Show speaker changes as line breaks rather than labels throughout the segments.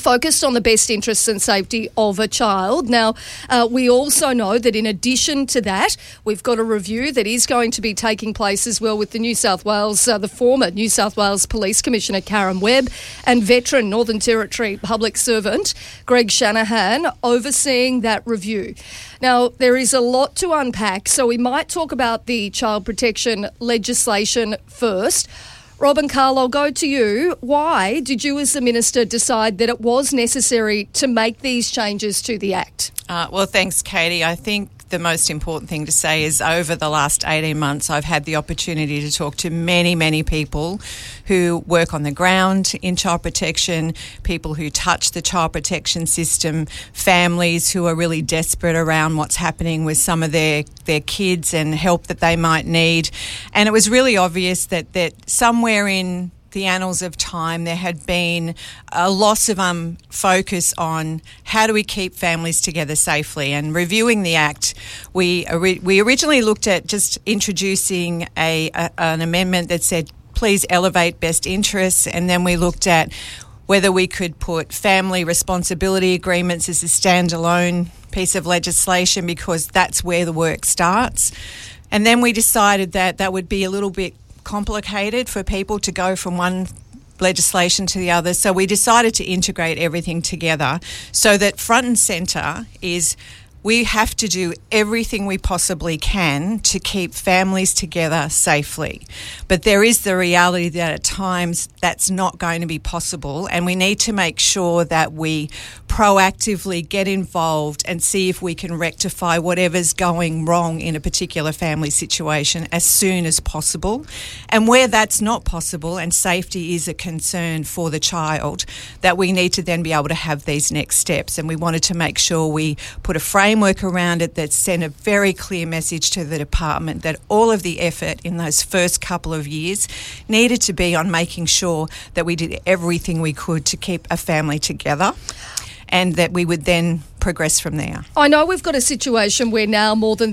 focused on the best interests and safety of a child. Now, we also know that in addition to that, we've got a review that is going to be taking place as well with the the former New South Wales Police Commissioner Karen Webb and veteran Northern Territory public servant Greg Shanahan overseeing that review. Now, there is a lot to unpack, so we might talk about the child protection legislation first. Rob and Carl, I'll go to you. Why did you as the Minister decide that it was necessary to make these changes to the Act?
Well, thanks, Katie. I think the most important thing to say is over the last 18 months, I've had the opportunity to talk to many, many people who work on the ground in child protection, people who touch the child protection system, families who are really desperate around what's happening with some of their kids and help that they might need. And it was really obvious that somewhere in the annals of time, there had been a loss of focus on how do we keep families together safely. And reviewing the Act, we originally looked at just introducing an amendment that said, please elevate best interests. And then we looked at whether we could put family responsibility agreements as a standalone piece of legislation, because that's where the work starts. And then we decided that would be a little bit complicated for people to go from one legislation to the other. So we decided to integrate everything together so that front and centre is we have to do everything we possibly can to keep families together safely. But there is the reality that at times that's not going to be possible, and we need to make sure that we proactively get involved and see if we can rectify whatever's going wrong in a particular family situation as soon as possible. And where that's not possible and safety is a concern for the child, that we need to then be able to have these next steps. And we wanted to make sure we put a framework around it that sent a very clear message to the department that all of the effort in those first couple of years needed to be on making sure that we did everything we could to keep a family together, and that we would then progress from there.
I know we've got a situation where now more than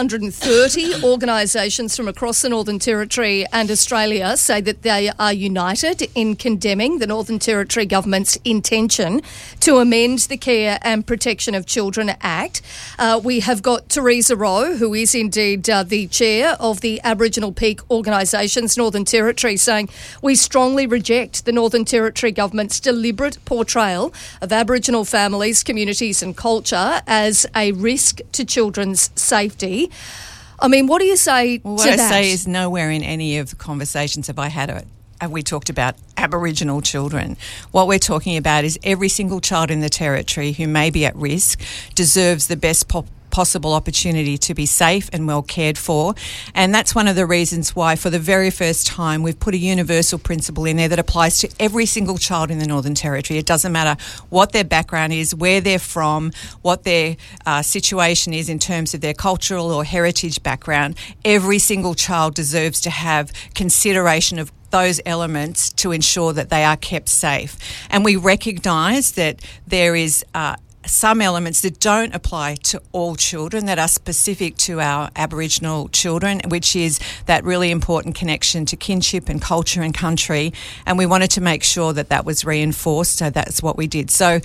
330 organisations from across the Northern Territory and Australia say that they are united in condemning the Northern Territory government's intention to amend the Care and Protection of Children Act. We have got Teresa Rowe, who is indeed the chair of the Aboriginal Peak Organisations Northern Territory, saying, "We strongly reject the Northern Territory government's deliberate portrayal of Aboriginal families, communities and culture as a risk to children's safety." I mean, what do you say to that?
What I say is nowhere in any of the conversations have we talked about Aboriginal children. What we're talking about is every single child in the Territory who may be at risk deserves the best possible opportunity to be safe and well cared for. And that's one of the reasons why, for the very first time, we've put a universal principle in there that applies to every single child in the Northern Territory. It doesn't matter what their background is, where they're from, what their situation is in terms of their cultural or heritage background. Every single child deserves to have consideration of those elements to ensure that they are kept safe. And we recognise that there is some elements that don't apply to all children, that are specific to our Aboriginal children, which is that really important connection to kinship and culture and country. And we wanted to make sure that that was reinforced, so that's what we did. So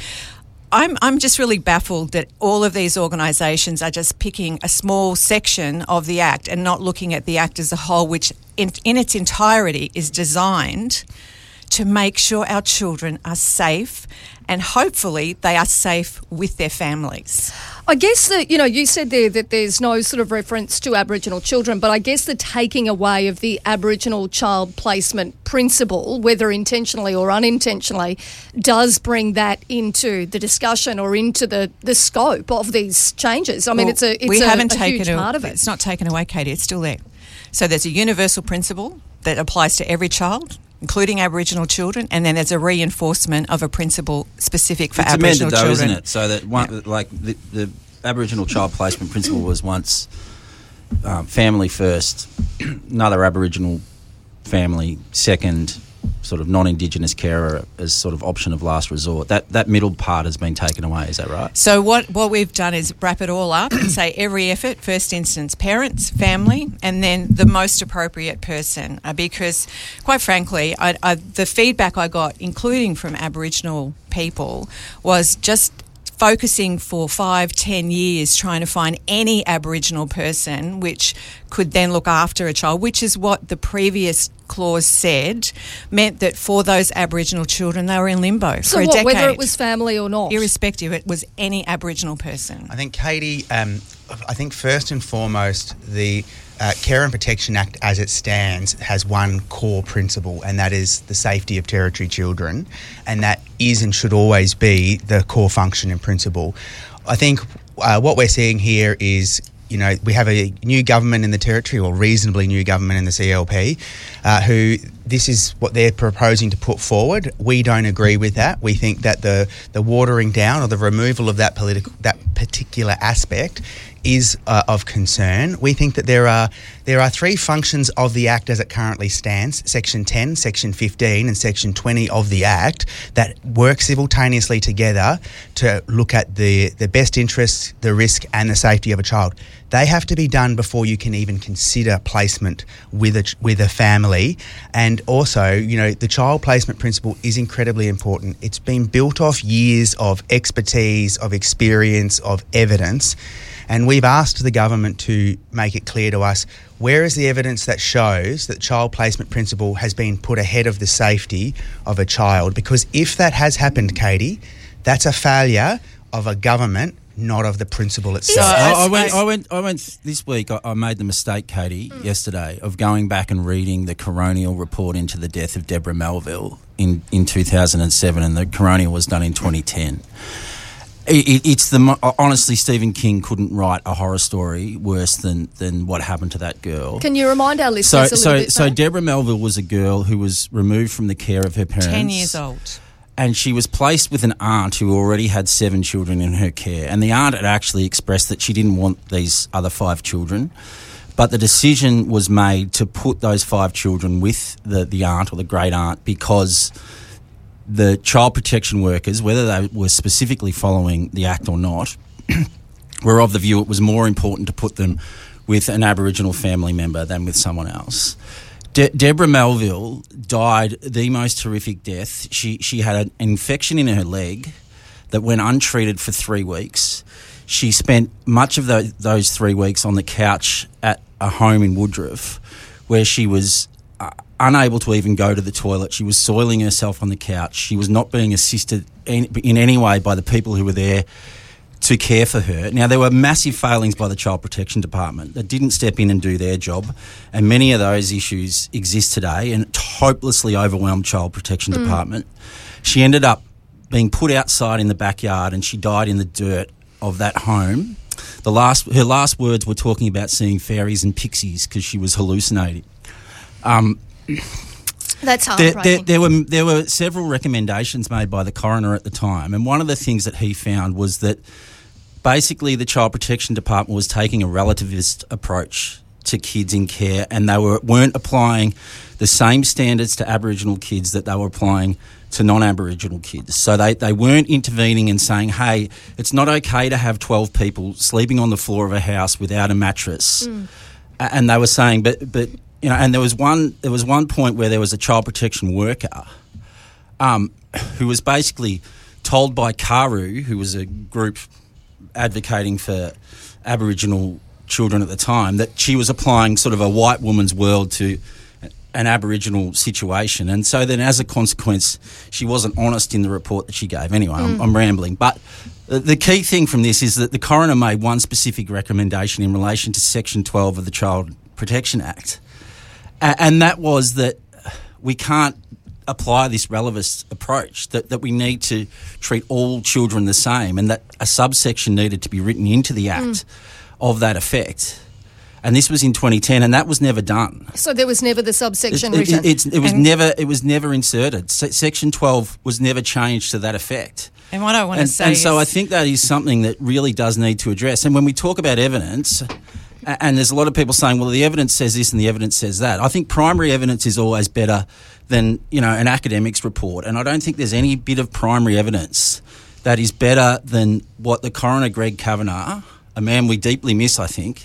I'm just really baffled that all of these organisations are just picking a small section of the Act and not looking at the Act as a whole, which in its entirety is designed to make sure our children are safe, and hopefully they are safe with their families.
I guess that, you said there that there's no sort of reference to Aboriginal children, but I guess the taking away of the Aboriginal child placement principle, whether intentionally or unintentionally, does bring that into the discussion or into the scope of these changes. I mean, it's a huge part of it.
It's not taken away, Katie. It's still there. So there's a universal principle that applies to every child, including Aboriginal children, and then there's a reinforcement of a principle specific for Aboriginal children.
It's amended though, isn't it? So that the Aboriginal child placement principle was once family first, another Aboriginal family second, sort of non-Indigenous carer as sort of option of last resort. That middle part has been taken away, is that right?
So what we've done is wrap it all up and say every effort, first instance parents, family, and then the most appropriate person. Because, quite frankly, the feedback I got, including from Aboriginal people, was just focusing for 5-10 years trying to find any Aboriginal person which could then look after a child, which is what the previous clause said, meant that for those Aboriginal children, they were in limbo for a decade.
Whether it was family or not?
Irrespective, it was any Aboriginal person.
I think, Katie, I think first and foremost, the Care and Protection Act as it stands has one core principle, and that is the safety of Territory children, and that is and should always be the core function and principle. I think what we're seeing here is, we have a new government in the Territory, or reasonably new government in the CLP, who this is what they're proposing to put forward. We don't agree with that. We think that the watering down or the removal of that particular aspect is of concern. We think that there are three functions of the Act as it currently stands, Section 10, Section 15 and Section 20 of the Act, that work simultaneously together to look at the best interests, the risk and the safety of a child. They have to be done before you can even consider placement with a family. And also, the child placement principle is incredibly important. It's been built off years of expertise, of experience, of evidence. And we've asked the government to make it clear to us, where is the evidence that shows that child placement principle has been put ahead of the safety of a child? Because if that has happened, Katie, that's a failure of a government, not of the principle itself.
I went this week. I made the mistake, Katie, yesterday, of going back and reading the coronial report into the death of Deborah Melville in 2007, and the coronial was done in 2010. Honestly, Stephen King couldn't write a horror story worse than what happened to that girl.
Can you remind our listeners a little bit?
So Deborah Melville was a girl who was removed from the care of her parents.
10 years old.
And she was placed with an aunt who already had 7 children in her care. And the aunt had actually expressed that she didn't want these other 5 children. But the decision was made to put those 5 children with the aunt or the great aunt because the child protection workers, whether they were specifically following the Act or not, were of the view it was more important to put them with an Aboriginal family member than with someone else. Deborah Melville died the most horrific death. She had an infection in her leg that went untreated for 3 weeks. She spent much of those 3 weeks on the couch at a home in Woodruff where she was unable to even go to the toilet. She was soiling herself on the couch. She was not being assisted in any way by the people who were there to care for her. Now, there were massive failings by the Child Protection Department that didn't step in and do their job, and many of those issues exist today, and hopelessly overwhelmed Child Protection Department. She ended up being put outside in the backyard, and she died in the dirt of that home. Her last words were talking about seeing fairies and pixies because she was hallucinating.
That's heartbreaking.
There were several recommendations made by the coroner at the time, and one of the things that he found was that basically the Child Protection Department was taking a relativist approach to kids in care, and they weren't applying the same standards to Aboriginal kids that they were applying to non-Aboriginal kids. So they weren't intervening and saying, hey, it's not okay to have 12 people sleeping on the floor of a house without a mattress. And they were saying, but and there was one point where there was a child protection worker who was basically told by Karu, who was a group advocating for Aboriginal children at the time, that she was applying sort of a white woman's world to an Aboriginal situation. And so then as a consequence, she wasn't honest in the report that she gave. Anyway, I'm rambling. But the key thing from this is that the coroner made one specific recommendation in relation to Section 12 of the Child Protection Act. And that was that we can't apply this relativist approach, that we need to treat all children the same, and that a subsection needed to be written into the Act of that effect. And this was in 2010, and that was never done.
So there was never the subsection written?
It was never inserted. Section 12 was never changed to that effect.
And what I want to say
and so I think that is something that really does need to address. And when we talk about evidence, And there's a lot of people saying, well, the evidence says this and the evidence says that. I think primary evidence is always better than, an academic's report. And I don't think there's any bit of primary evidence that is better than what the coroner, Greg Kavanagh, a man we deeply miss, I think,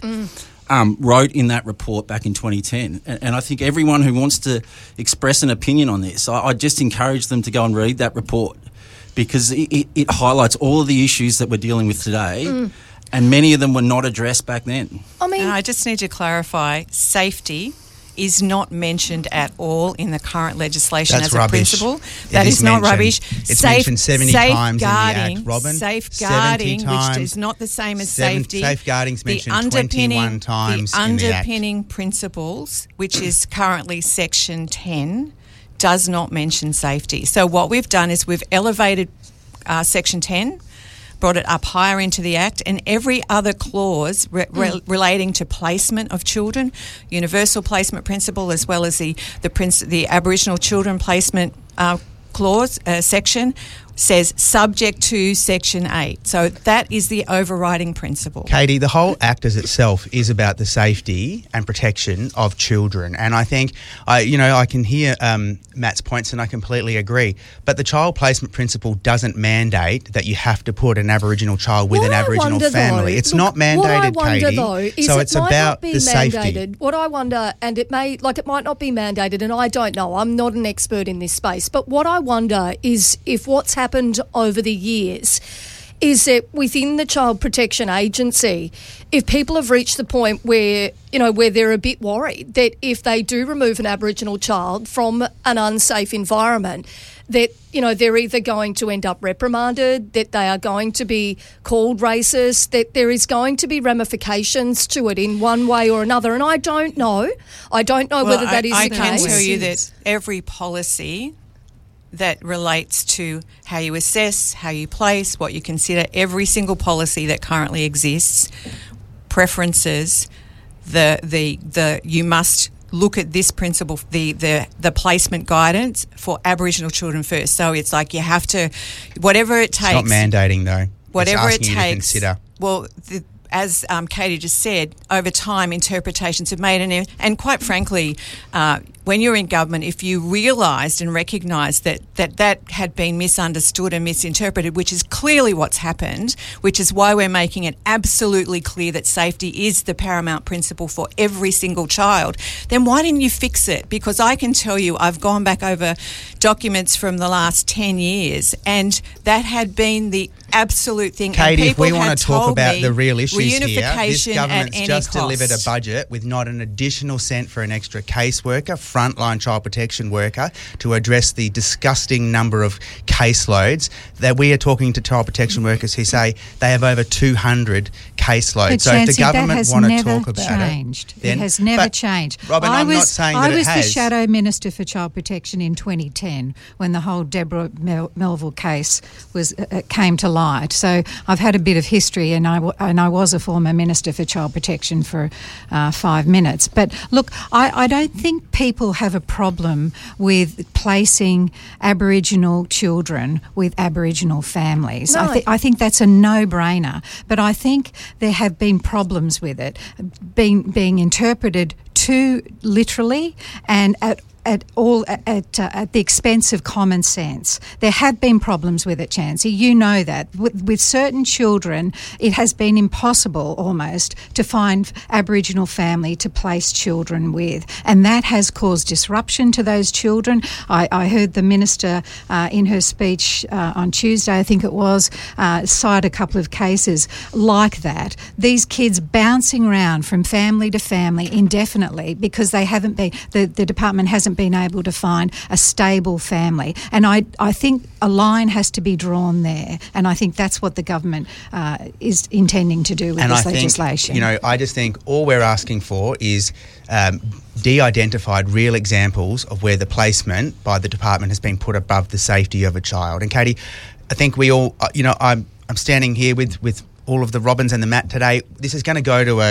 wrote in that report back in 2010. And I think everyone who wants to express an opinion on this, I just encourage them to go and read that report, because it highlights all of the issues that we're dealing with today. And many of them were not addressed back then.
And I just need to clarify, safety is not mentioned at all in the current legislation as a principle. That is not rubbish.
It's mentioned 70 times in the Act, Robin.
Safeguarding, which is not the same as safety.
Safeguarding's mentioned 21 times
in the Act. The underpinning
Act.
principles, which is currently Section 10, does not mention safety. So what we've done is we've elevated Section 10, brought it up higher into the Act, and every other clause relating to placement of children, universal placement principle, as well as the Aboriginal children placement clause section, says subject to Section 8. So that is the overriding principle.
Katie, the whole Act as itself is about the safety and protection of children. And I think, I can hear Matt's points and I completely agree. But the child placement principle doesn't mandate that you have to put an Aboriginal child with an Aboriginal family. It's not mandated, Katie. So it's about the safety.
What I wonder, and it might not be mandated, and I don't know, I'm not an expert in this space, but what I wonder is if what's happened over the years is that within the Child Protection Agency, if people have reached the point where they're a bit worried that if they do remove an Aboriginal child from an unsafe environment, that, they're either going to end up reprimanded, that they are going to be called racist, that there is going to be ramifications to it in one way or another. And I don't know whether that is the case.
I can tell you that every policy that relates to how you assess, how you place, what you consider, every single policy that currently exists, preferences, you must look at this principle, the placement guidance for Aboriginal children first. So it's like you have to, whatever it takes.
It's not mandating though.
Whatever
it takes.
You to
consider.
Well, as Katie just said, over time interpretations have made, and quite frankly, when you're in government, if you realised and recognised that had been misunderstood and misinterpreted, which is clearly what's happened, which is why we're making it absolutely clear that safety is the paramount principle for every single child, then why didn't you fix it? Because I can tell you, I've gone back over documents from the last 10 years, and that had been the absolute thing.
Katie,
and
if we want to talk about the real issues here, this
reunification
government's just delivered a budget with not an additional cent for an extra caseworker, frontline child protection worker, to address the disgusting number of caseloads that we are talking to child protection workers who say they have over 200 caseloads.
But
so
Chancey,
if the government want to talk about
it has never changed.
Robin, I'm not saying that it has.
I was the Shadow Minister for Child Protection in 2010 when the whole Deborah Melville case came to light. So I've had a bit of history, and I was a former Minister for Child Protection for 5 minutes. But look, I don't think people have a problem with placing Aboriginal children with Aboriginal families.
No.
I think that's a no-brainer. But I think there have been problems with it being interpreted too literally and at the expense of common sense. There have been problems with it, Chancey. You know that. With certain children, it has been impossible almost to find Aboriginal family to place children with, and that has caused disruption to those children. I heard the Minister in her speech on Tuesday, I think it was, cite a couple of cases like that. These kids bouncing around from family to family indefinitely because they haven't been, the department hasn't been able to find a stable family. And I think a line has to be drawn there. And I think that's what the government is intending to do with this legislation.
I just think all we're asking for is de-identified real examples of where the placement by the department has been put above the safety of a child. And Katie, I think we all, I'm standing here with all of the Robins and the Matt today. This is going to go to a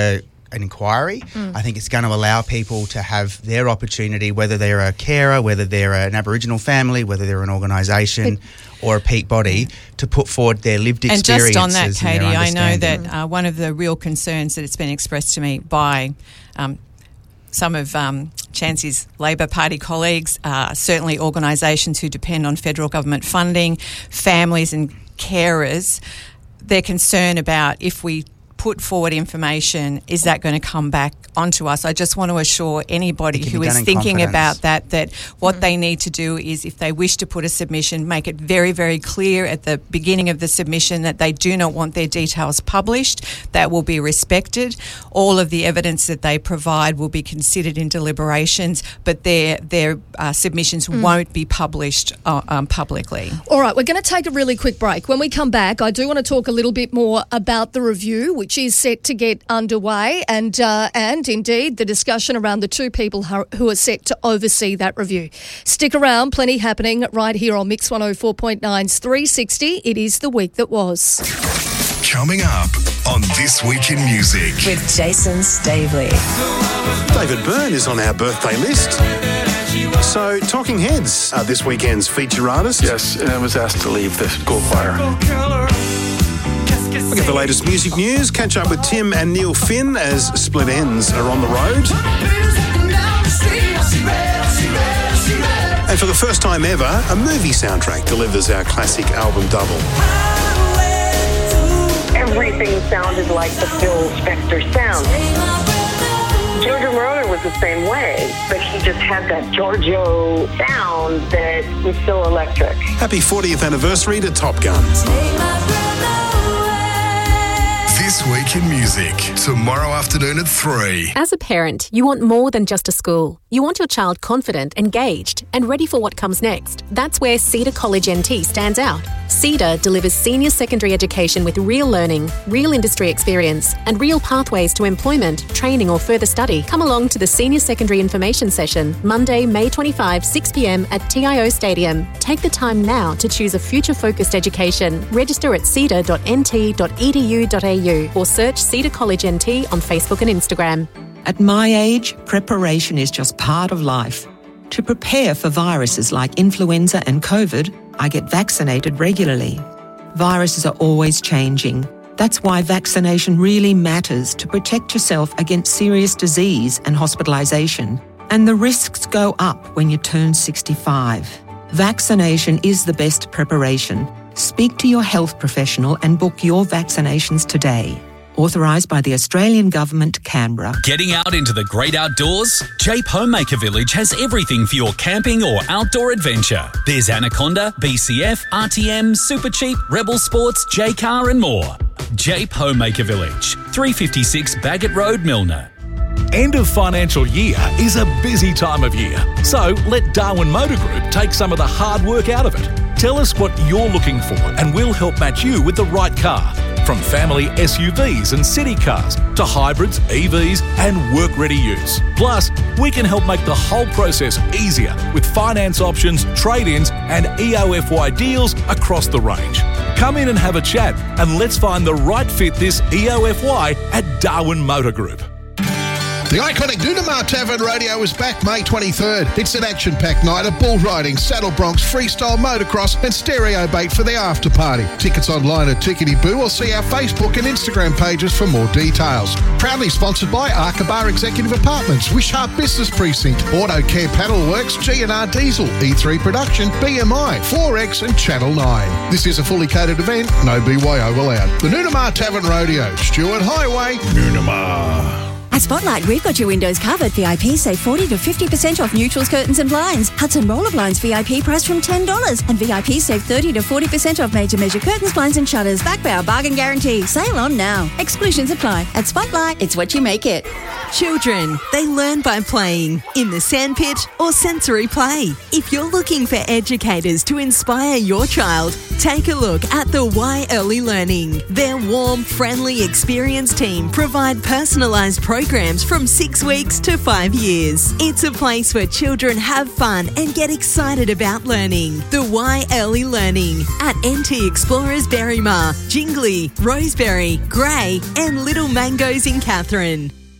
an inquiry. I think it's going to allow people to have their opportunity, whether they're a carer, whether they're an Aboriginal family, whether they're an organisation or a peak body, to put forward their lived experiences.
And just on that, Katie,
and their
I know
understanding.
that one of the real concerns that it's been expressed to me by some of Chancey's Labor Party colleagues, certainly organisations who depend on federal government funding, families and carers, they're concerned about if we put forward information, is that going to come back onto us? I just want to assure anybody who is thinking about that what they need to do is, if they wish to put a submission, make it very, very clear at the beginning of the submission that they do not want their details published. That will be respected. All of the evidence that they provide will be considered in deliberations, but their submissions won't be published publicly.
All right, we're going to take a really quick break. When we come back, I do want to talk a little bit more about the review, which is set to get underway, and indeed the discussion around the two people who are set to oversee that review. Stick around, plenty happening right here on Mix 104.9's 360. It is the week that was.
Coming up on This Week in Music
with Jason Stavely.
David Byrne is on our birthday list. So, Talking Heads are this weekend's feature artist.
Yes, and I was asked to leave the school choir.
Look at the latest music news. Catch up with Tim and Neil Finn as Split Ends are on the road. And for the first time ever, a movie soundtrack delivers our classic album double.
Everything sounded like the Phil Spector sound. Giorgio Moroder was the same way, but he just had that Giorgio sound that was so electric.
Happy 40th anniversary to Top Gun.
This Week in Music, tomorrow afternoon at 3.
As a parent, you want more than just a school. You want your child confident, engaged, and ready for what comes next. That's where Cedar College NT stands out. Cedar delivers senior secondary education with real learning, real industry experience, and real pathways to employment, training, or further study. Come along to the Senior Secondary Information Session, Monday, May 25, 6 p.m. at TIO Stadium. Take the time now to choose a future-focused education. Register at cedar.nt.edu.au or search Cedar College NT on Facebook and Instagram.
At my age, preparation is just part of life. To prepare for viruses like influenza and COVID, I get vaccinated regularly. Viruses are always changing. That's why vaccination really matters to protect yourself against serious disease and hospitalisation. And the risks go up when you turn 65. Vaccination is the best preparation. Speak to your health professional and book your vaccinations today. Authorised by the Australian Government, Canberra.
Getting out into the great outdoors? Jape Homemaker Village has everything for your camping or outdoor adventure. There's Anaconda, BCF, RTM, Supercheap, Rebel Sports, J-Car and more. Jape Homemaker Village, 356 Baggett Road, Milner.
End of financial year is a busy time of year, so let Darwin Motor Group take some of the hard work out of it. Tell us what you're looking for and we'll help match you with the right car. From family SUVs and city cars to hybrids, EVs and work-ready use. Plus, we can help make the whole process easier with finance options, trade-ins and EOFY deals across the range. Come in and have a chat and let's find the right fit this EOFY at Darwin Motor Group.
The iconic Dunamar Tavern Rodeo is back May 23rd. It's an action-packed night of bull riding, saddle broncs, freestyle motocross and stereo bait for the after party. Tickets online at Tickety Boo or see our Facebook and Instagram pages for more details. Proudly sponsored by Arkabar Executive Apartments, Wishart Business Precinct, Auto Care Panel Works, G&R Diesel, E3 Production, BMI, 4X and Channel 9. This is a fully catered event, no BYO allowed. The Dunamar Tavern Rodeo, Stewart Highway, Dunamar.
At Spotlight, we've got your windows covered. VIP save 40 to 50% off neutrals, curtains and blinds. Hudson Roller Blinds VIP price from $10. And VIP save 30 to 40% off major measure curtains, blinds and shutters. Back by our bargain guarantee. Sale on now. Exclusions apply. At Spotlight, it's what you make it.
Children, they learn by playing, in the sandpit or sensory play. If you're looking for educators to inspire your child, take a look at the Y Early Learning. Their warm, friendly, experienced team provide personalised programs from 6 weeks to 5 years. It's a place where children have fun and get excited about learning. The Y Early Learning at NT Explorers Berrymar, Jingley, Rosebery, Grey and Little Mangoes in Katherine.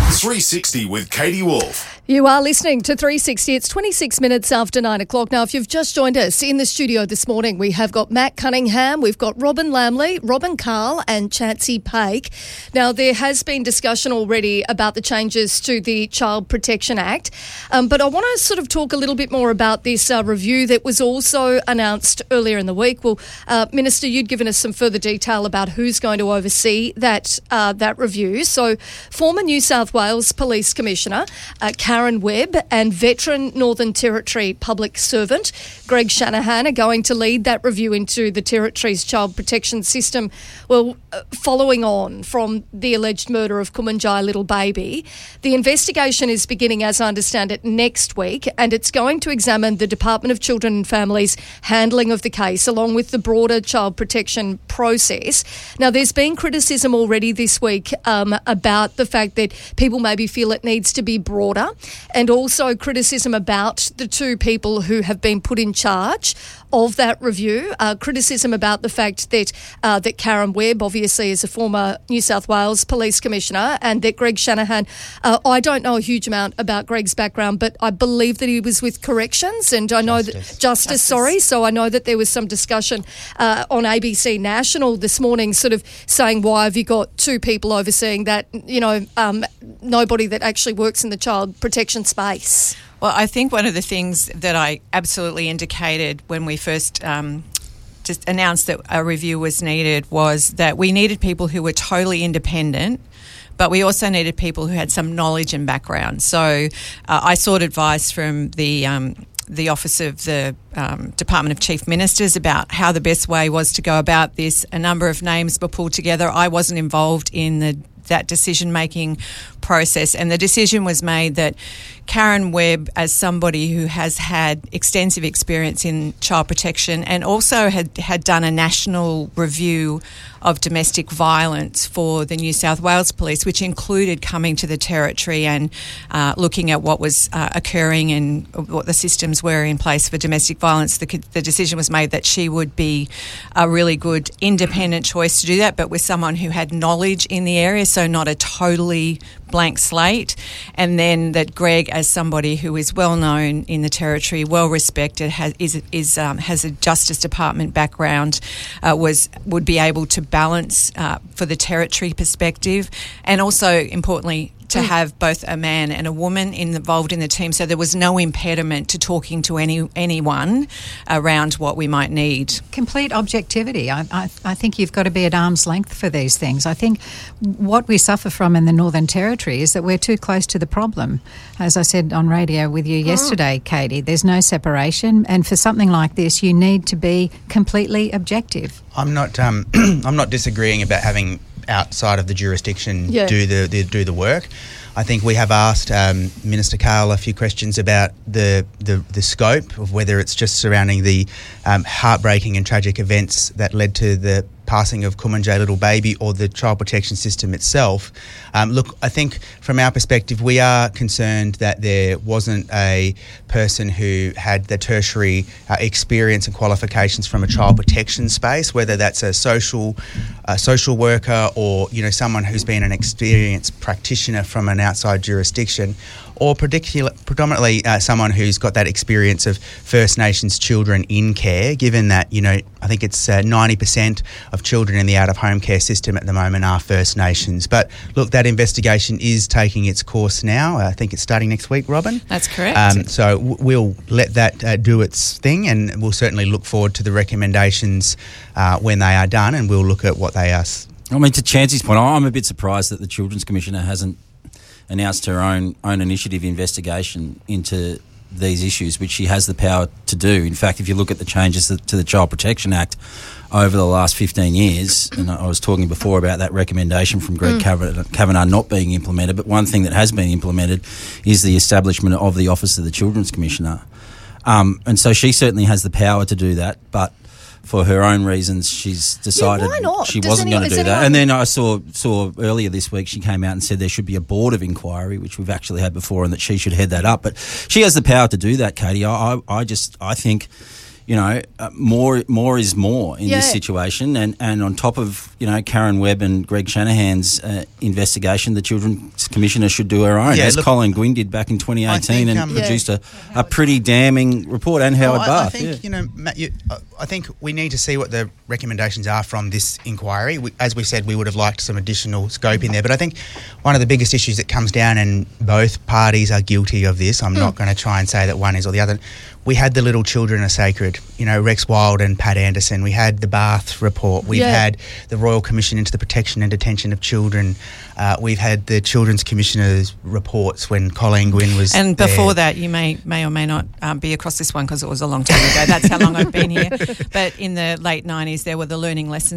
360 with Katie Wolf.
You are listening to 360. It's 26 minutes after 9 o'clock. Now, if you've just joined us in the studio this morning, we have got Matt Cunningham, we've got Robin Lamley, Robin Carl and Chansey Paik. Now, there has been discussion already about the changes to the Child Protection Act, but I want to sort of talk a little bit more about this review that was also announced earlier in the week. Well, Minister, you'd given us some further detail about who's going to oversee that review. So, former New South Wales Police Commissioner Karen Webb and veteran Northern Territory public servant Greg Shanahan are going to lead that review into the Territory's child protection system. Well, following on from the alleged murder of Kumanjai little baby, the investigation is beginning, as I understand it, next week, and it's going to examine the Department of Children and Families' handling of the case along with the broader child protection process. Now, there's been criticism already this week about the fact that people maybe feel it needs to be broader, and also criticism about the two people who have been put in charge of that review. Criticism about the fact that that Karen Webb obviously is a former New South Wales Police Commissioner, and that Greg Shanahan, I don't know a huge amount about Greg's background, but I believe that he was with Corrections, and I know that Justice. So I know that there was some discussion on ABC National this morning sort of saying, why have you got two people overseeing that, nobody that actually works in the child protection space?
Well, I think one of the things that I absolutely indicated when we first just announced that a review was needed was that we needed people who were totally independent, but we also needed people who had some knowledge and background. So I sought advice from the Office of the Department of Chief Ministers about how the best way was to go about this. A number of names were pulled together. I wasn't involved in that decision-making process, and the decision was made that Karen Webb, as somebody who has had extensive experience in child protection and also had done a national review of domestic violence for the New South Wales Police, which included coming to the Territory and looking at what was occurring and what the systems were in place for domestic violence, the decision was made that she would be a really good independent choice to do that, but with someone who had knowledge in the area, so not a totally blank slate, and then that Greg, as somebody who is well known in the Territory, well respected, has a Justice Department background, would be able to balance for the Territory perspective, and also importantly to have both a man and a woman involved in the team, so there was no impediment to talking to anyone around what we might need.
Complete objectivity. I think you've got to be at arm's length for these things. I think what we suffer from in the Northern Territory is that we're too close to the problem. As I said on radio with you yesterday, Katie, there's no separation, and for something like this, you need to be completely objective.
I'm not disagreeing about having outside of the jurisdiction do the work. I think we have asked Minister Carl a few questions about the scope of whether it's just surrounding the heartbreaking and tragic events that led to the passing of Kumanjai little baby or the child protection system itself. Look, I think from our perspective, we are concerned that there wasn't a person who had the tertiary experience and qualifications from a child protection space, whether that's a social worker or someone who's been an experienced practitioner from an outside jurisdiction, or predominantly someone who's got that experience of First Nations children in care, given that, I think it's 90% of children in the out-of-home care system at the moment are First Nations. But look, that investigation is taking its course now. I think it's starting next week, Robin?
That's correct.
So we'll let that do its thing, and we'll certainly look forward to the recommendations when they are done, and we'll look at what they are.
I mean, to Chansey's point, I'm a bit surprised that the Children's Commissioner hasn't announced her own initiative investigation into these issues, which she has the power to do. In fact, if you look at the changes to the Child Protection Act over the last 15 years, and I was talking before about that recommendation from Greg Kavanagh not being implemented, but one thing that has been implemented is the establishment of the Office of the Children's Commissioner. And so she certainly has the power to do that, but for her own reasons, she's decided she wasn't going to do that. And then I saw earlier this week she came out and said there should be a board of inquiry, which we've actually had before, and that she should head that up. But she has the power to do that, Katie. I think more is more in this
Yeah.
situation. And on top of, Karen Webb and Greg Shanahan's investigation, the Children's Commissioner should do her own, as Colleen Gwynn did back in 2018 and produced a pretty damning report, and Howard Bath.
I think, Matt, I think we need to see what the recommendations are from this inquiry. As we said, we would have liked some additional scope in there. But I think one of the biggest issues that comes down, and both parties are guilty of this, I'm not going to try and say that one is or the other. We had the Little Children Are Sacred, Rex Wild and Pat Anderson. We had the Bath report. We've had the Royal Commission into the Protection and Detention of Children. We've had the Children's Commissioner's reports when Colleen Gwynn was
And
there.
before that, you may or may not be across this one because it was a long time ago. That's how long I've been here. But in the late 90s, there were the Learning Lessons